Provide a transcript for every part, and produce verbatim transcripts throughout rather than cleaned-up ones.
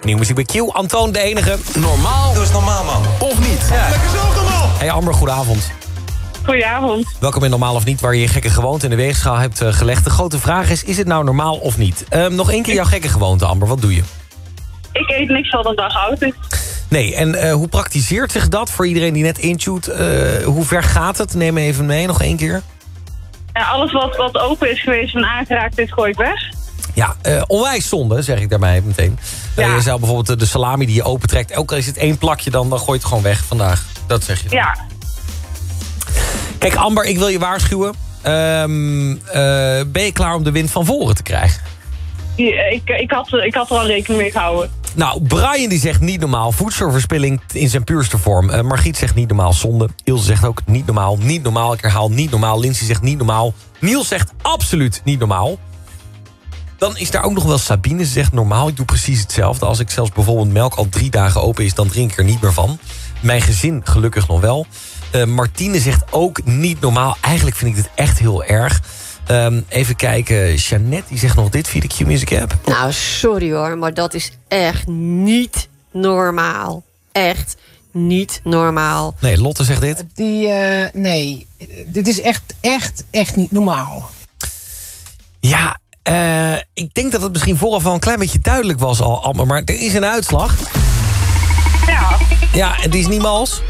Nieuw muziek bij Q. Antoon, de enige. Normaal. Dat is normaal, man. Of niet? Ja. Lekker zelf normaal. Hey Amber, goedenavond. Goedenavond. Welkom in Normaal of Niet, waar je je gekke gewoonte in de weegschaal hebt uh, gelegd. De grote vraag is, is het nou normaal of niet? Uh, nog één keer jouw gekke gewoonte, Amber. Wat doe je? Ik eet niks wat een dag oud is. Nee, en uh, hoe praktiseert zich dat voor iedereen die net intuut? Uh, hoe ver gaat het? Neem me even mee, nog één keer. Ja, alles wat, wat open is geweest en aangeraakt is, gooi ik weg. Ja, uh, onwijs zonde, zeg ik daarbij meteen. Uh, Ja. Je zou bijvoorbeeld de salami die je opentrekt, elke keer is het één plakje, dan, dan gooi je het gewoon weg vandaag. Dat zeg je. Ja. Kijk, Amber, ik wil je waarschuwen. Um, uh, ben je klaar om de wind van voren te krijgen? Die- Ik, ik, had, ik had er al rekening mee gehouden. Nou, Brian die zegt niet normaal. Voedselverspilling in zijn puurste vorm. Uh, Margriet zegt niet normaal. Zonde. Ilse zegt ook niet normaal. Niet normaal. Ik herhaal niet normaal. Lindsay zegt niet normaal. Niels zegt absoluut niet normaal. Dan is daar ook nog wel Sabine. Ze zegt normaal. Ik doe precies hetzelfde. Als ik zelfs bijvoorbeeld melk al drie dagen open is, dan drink ik er niet meer van. Mijn gezin gelukkig nog wel. Uh, Martine zegt ook niet normaal. Eigenlijk vind ik dit echt heel erg. Um, even kijken. Jeannette die zegt nog dit via de Q-Music app. Nou, sorry hoor, maar dat is echt niet normaal. Echt niet normaal. Nee, Lotte zegt dit. Die, uh, nee, dit is echt, echt, echt niet normaal. Ja, uh, ik denk dat het misschien vooraf wel een klein beetje duidelijk was al, Amber. Maar er is een uitslag. Ja. Ja, en die is niet mals.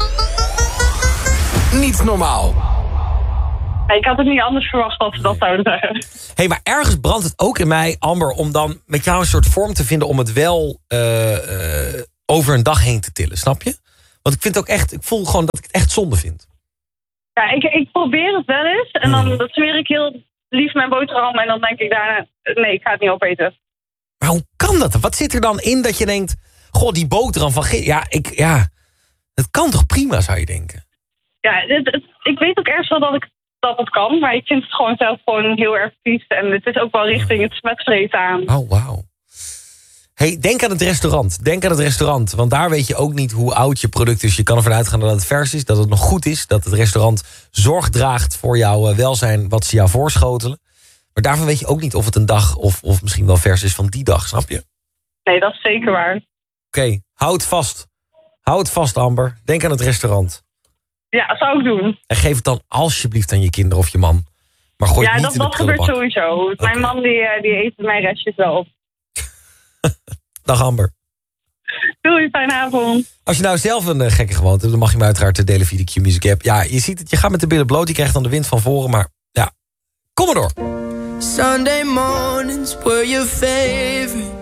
Niet normaal. Nee, ik had het niet anders verwacht dat ze dat zouden zeggen. Hé, hey, maar ergens brandt het ook in mij, Amber, om dan met jou een soort vorm te vinden om het wel uh, uh, over een dag heen te tillen, snap je? Want ik vind ook echt, ik voel gewoon dat ik het echt zonde vind. Ja, ik, ik probeer het wel eens. En dan dat smeer ik heel lief mijn boterham. En dan denk ik daarna, nee, ik ga het niet opeten. Maar hoe kan dat? Wat zit er dan in dat je denkt, goh, die boterham van gisteren, ja, ik, ja, het kan toch prima, zou je denken? Ja, het, het, ik weet ook ergens wel dat ik dat het kan. Maar ik vind het gewoon zelf gewoon heel erg vies. En het is ook wel richting het smetvreten aan. Oh, wauw. Hey, denk aan het restaurant. Denk aan het restaurant. Want daar weet je ook niet hoe oud je product is. Je kan ervan uitgaan dat het vers is, dat het nog goed is. Dat het restaurant zorg draagt voor jouw welzijn wat ze jou voorschotelen. Maar daarvan weet je ook niet of het een dag of, of misschien wel vers is van die dag, snap je? Nee, dat is zeker waar. Oké, okay, houd vast. Houd vast, Amber. Denk aan het restaurant. Ja, zou ik doen. En geef het dan alsjeblieft aan je kinderen of je man. Maar gooi Ja, het niet dat, in de dat gebeurt prullenbak. sowieso. Okay. Mijn man die, die eet mijn restjes wel op. Dag Amber. Doei, fijne avond. Als je nou zelf een uh, gekke gewoonte hebt, dan mag je me uiteraard delen via de Q-Music app. Ja, je ziet het, je gaat met de billen bloot, je krijgt dan de wind van voren, maar ja, kom maar door. Sunday mornings were your favorite.